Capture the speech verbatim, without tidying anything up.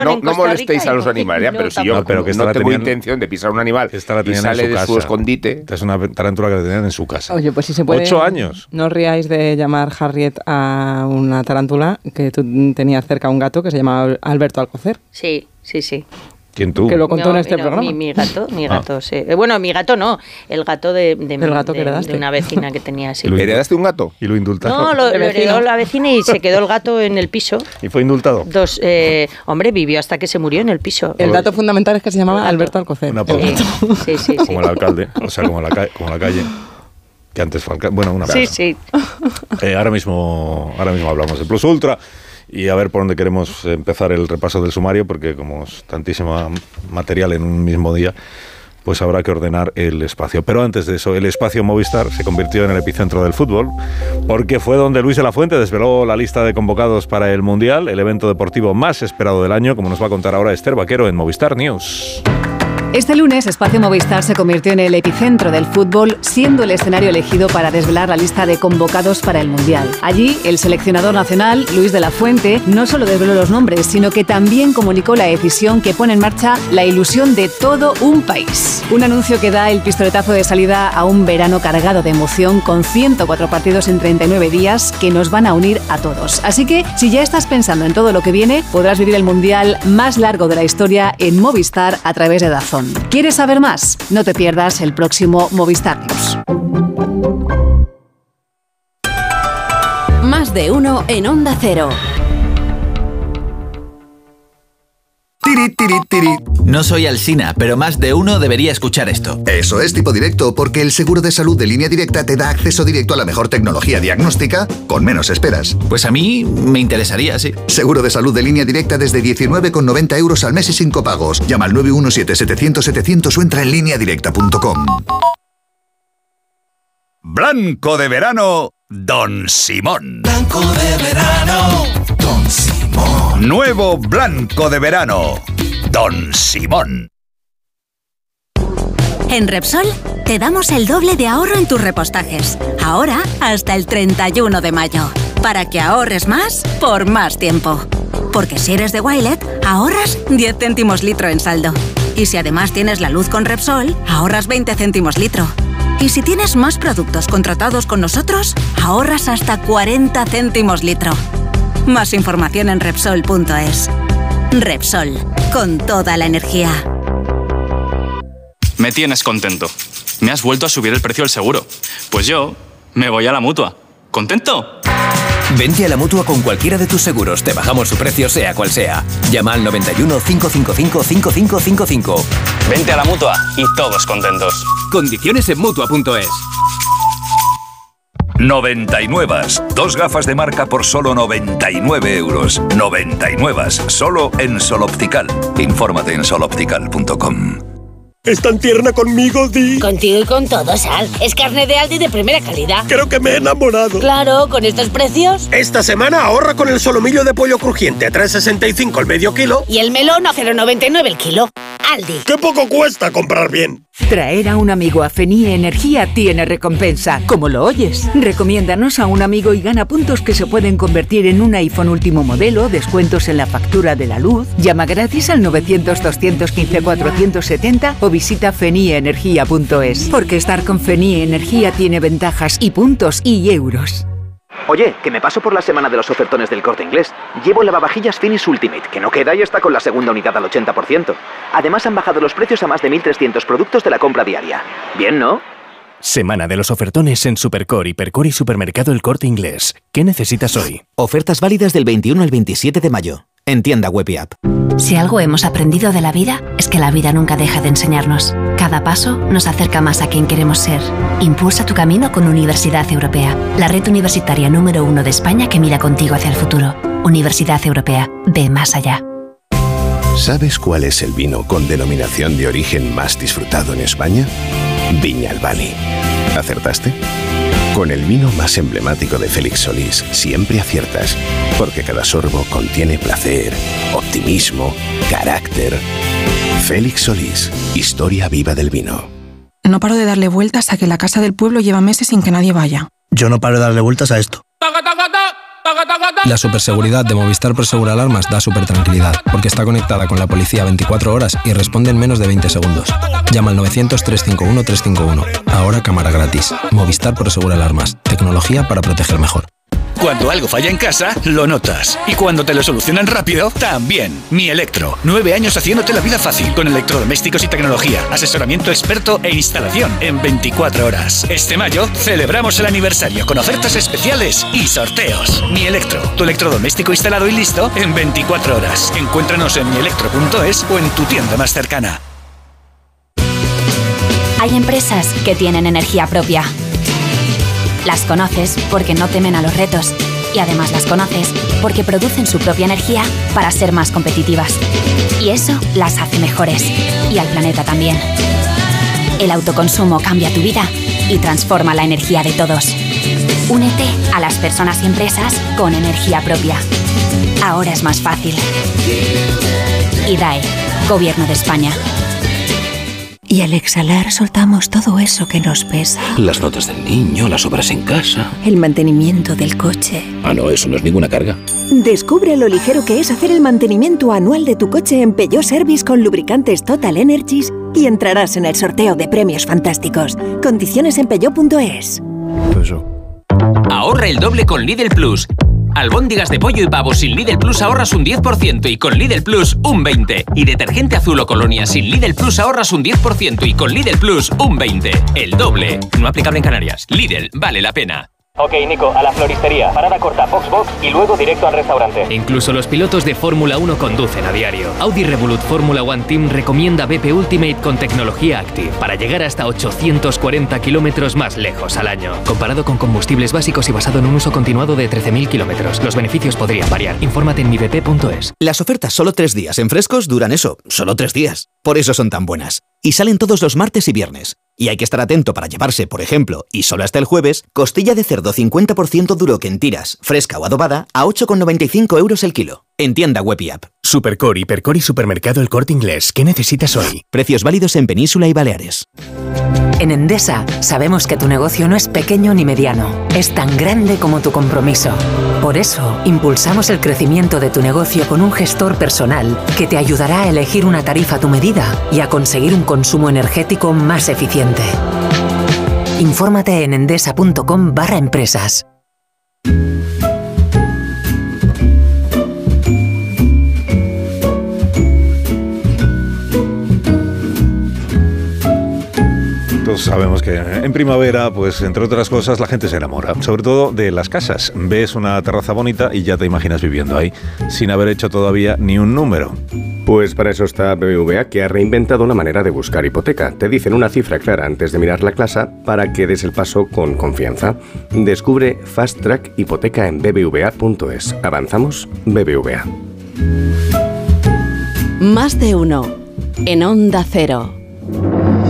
No, no molestéis a los animales, ya, pero si yo no, pero que no tengo tenían, intención de pisar un animal que esta la y sale en su de su casa. escondite... Esta es una tarántula que la tenían en su casa. Oye, pues si se puede... Ocho años. No os riáis de llamar Harriet a una tarántula, que tú tenías cerca un gato que se llamaba Alberto Alcocer. Sí, sí, sí. ¿Quién tú? Que lo contó no, en este no, programa. Mi, mi gato, mi gato, ah. sí. Bueno, mi gato no, el gato de, de, el gato de, que de una vecina que tenía así. ¿Heredaste un gato? ¿Y lo indultaron? No, lo, lo heredó la vecina y se quedó el gato en el piso. ¿Y fue indultado? Dos, eh, hombre, vivió hasta que se murió en el piso. El dato fundamental es que se llamaba Alberto Alcocer. Una sí, sí, sí, como sí. el alcalde, o sea, como la, ca como la calle. Que antes fue alcalde. Bueno, una Sí, sí. Eh, ahora mismo, ahora mismo hablamos de Plus Ultra. Y a ver por dónde queremos empezar el repaso del sumario, porque como es tantísimo material en un mismo día, pues habrá que ordenar el espacio. Pero antes de eso, el espacio Movistar se convirtió en el epicentro del fútbol, porque fue donde Luis de la Fuente desveló la lista de convocados para el Mundial, el evento deportivo más esperado del año, como nos va a contar ahora Esther Vaquero en Movistar News. Este lunes, Espacio Movistar se convirtió en el epicentro del fútbol, siendo el escenario elegido para desvelar la lista de convocados para el Mundial. Allí, el seleccionador nacional, Luis de la Fuente, no solo desveló los nombres, sino que también comunicó la decisión que pone en marcha la ilusión de todo un país. Un anuncio que da el pistoletazo de salida a un verano cargado de emoción, con ciento cuatro partidos en treinta y nueve días que nos van a unir a todos. Así que, si ya estás pensando en todo lo que viene, podrás vivir el Mundial más largo de la historia en Movistar a través de DAZN. ¿Quieres saber más? No te pierdas el próximo Movistar News. Más de uno en Onda Cero. Tiri, tiri, tiri. No soy Alsina, pero más de uno debería escuchar esto. Eso es Tipo Directo, porque el seguro de salud de Línea Directa te da acceso directo a la mejor tecnología diagnóstica con menos esperas. Pues a mí me interesaría, sí. Seguro de salud de Línea Directa desde diecinueve con noventa euros al mes y sin copagos. Llama al nueve uno siete, setecientos, setecientos o entra en línea directa punto com. Blanco de verano, Don Simón. Blanco de verano, Don Simón. Nuevo Blanco de verano, Don Simón. En Repsol te damos el doble de ahorro en tus repostajes. Ahora hasta el treinta y uno de mayo. Para que ahorres más por más tiempo. Porque si eres de Wilet, ahorras diez céntimos litro en saldo. Y si además tienes la luz con Repsol, ahorras veinte céntimos litro. Y si tienes más productos contratados con nosotros, ahorras hasta cuarenta céntimos litro. Más información en Repsol punto es. Repsol, con toda la energía. Me tienes contento. Me has vuelto a subir el precio del seguro. Pues yo me voy a la Mutua. ¿Contento? Vente a la Mutua con cualquiera de tus seguros. Te bajamos su precio sea cual sea. Llama al noventa y uno, cinco cinco cinco, cinco cinco cinco cinco. Vente a la Mutua y todos contentos. Condiciones en Mutua punto es. noventa y nueve. Dos gafas de marca por solo noventa y nueve euros. noventa y nueve. Solo en Sol Optical. Infórmate en sol optical punto com. ¿Es tan tierna conmigo, Di? Contigo y con todo, Sal. Es carne de Aldi de primera calidad. Creo que me he enamorado. Claro, con estos precios. Esta semana ahorra con el solomillo de pollo crujiente a tres sesenta y cinco el medio kilo. Y el melón a cero noventa y nueve el kilo. Aldi. ¡Qué poco cuesta comprar bien! Traer a un amigo a Fenie Energía tiene recompensa, como lo oyes. Recomiéndanos a un amigo y gana puntos que se pueden convertir en un iPhone último modelo, descuentos en la factura de la luz. Llama gratis al novecientos, doscientos quince, cuatrocientos setenta o visita fenie energía punto es. Porque estar con Fenie Energía tiene ventajas y puntos y euros. Oye, que me paso por la semana de los ofertones del Corte Inglés. Llevo lavavajillas Finish Ultimate, que no queda y está con la segunda unidad al ochenta por ciento. Además han bajado los precios a más de mil trescientos productos de la compra diaria. Bien, ¿no? Semana de los ofertones en Supercore, Hipercore y Supermercado El Corte Inglés. ¿Qué necesitas hoy? Ofertas válidas del veintiuno al veintisiete de mayo. En tienda web y app. Si algo hemos aprendido de la vida, es que la vida nunca deja de enseñarnos. Cada paso nos acerca más a quien queremos ser. Impulsa tu camino con Universidad Europea, la red universitaria número uno de España que mira contigo hacia el futuro. Universidad Europea, ve más allá. ¿Sabes cuál es el vino con denominación de origen más disfrutado en España? Viña Albani. ¿Acertaste? Con el vino más emblemático de Félix Solís siempre aciertas, porque cada sorbo contiene placer, optimismo, carácter. Félix Solís, historia viva del vino. No paro de darle vueltas a que la casa del pueblo lleva meses sin que nadie vaya. Yo no paro de darle vueltas a esto. La superseguridad de Movistar Prosegur Alarmas da super tranquilidad, porque está conectada con la policía veinticuatro horas y responde en menos de veinte segundos. Llama al novecientos, trescientos cincuenta y uno, trescientos cincuenta y uno. Ahora cámara gratis. Movistar Prosegur Alarmas. Tecnología para proteger mejor. Cuando algo falla en casa, lo notas. Y cuando te lo solucionan rápido, también. Mi Electro. Nueve años haciéndote la vida fácil. Con electrodomésticos y tecnología. Asesoramiento experto e instalación en veinticuatro horas. Este mayo celebramos el aniversario con ofertas especiales y sorteos. Mi Electro. Tu electrodoméstico instalado y listo en veinticuatro horas. Encuéntranos en mi electro punto es o en tu tienda más cercana. Hay empresas que tienen energía propia. Las conoces porque no temen a los retos y además las conoces porque producen su propia energía para ser más competitivas. Y eso las hace mejores y al planeta también. El autoconsumo cambia tu vida y transforma la energía de todos. Únete a las personas y empresas con energía propia. Ahora es más fácil. I D A E, Gobierno de España. Y al exhalar soltamos todo eso que nos pesa. Las notas del niño, las obras en casa. El mantenimiento del coche. Ah, no, eso no es ninguna carga. Descubre lo ligero que es hacer el mantenimiento anual de tu coche en Peugeot Service con lubricantes Total Energies y entrarás en el sorteo de premios fantásticos. Condiciones en peugeot punto es. Ahorra el doble con Lidl Plus. Albóndigas de pollo y pavo sin Lidl Plus ahorras un diez por ciento y con Lidl Plus un veinte por ciento. Y detergente azul o colonia sin Lidl Plus ahorras un diez por ciento y con Lidl Plus un veinte por ciento. El doble. No aplicable en Canarias. Lidl, vale la pena. Ok, Nico, a la floristería. Parada corta, box box y luego directo al restaurante. Incluso los pilotos de Fórmula uno conducen a diario. Audi Revolut Fórmula One Team recomienda B P Ultimate con tecnología Active para llegar hasta ochocientos cuarenta kilómetros más lejos al año. Comparado con combustibles básicos y basado en un uso continuado de trece mil kilómetros. Los beneficios podrían variar. Infórmate en mi b p punto es. Las ofertas solo tres días en Frescos duran eso, solo tres días. Por eso son tan buenas. Y salen todos los martes y viernes. Y hay que estar atento para llevarse, por ejemplo, y solo hasta el jueves, costilla de cerdo cincuenta por ciento duro que en tiras, fresca o adobada, a ocho con noventa y cinco euros el kilo. En tienda web y app. Supercor, Hipercor y Supermercado El Corte Inglés. ¿Qué necesitas hoy? Precios válidos en Península y Baleares. En Endesa sabemos que tu negocio no es pequeño ni mediano, es tan grande como tu compromiso. Por eso, impulsamos el crecimiento de tu negocio con un gestor personal que te ayudará a elegir una tarifa a tu medida y a conseguir un consumo energético más eficiente. Infórmate en endesa punto com barra empresas. Todos sabemos que en primavera, pues entre otras cosas, la gente se enamora, sobre todo de las casas. Ves una terraza bonita y ya te imaginas viviendo ahí, sin haber hecho todavía ni un número. Pues para eso está B B V A, que ha reinventado la manera de buscar hipoteca. Te dicen una cifra clara antes de mirar la casa para que des el paso con confianza. Descubre Fast Track Hipoteca en b b v a punto es. Avanzamos, B B V A. Más de uno en Onda Cero.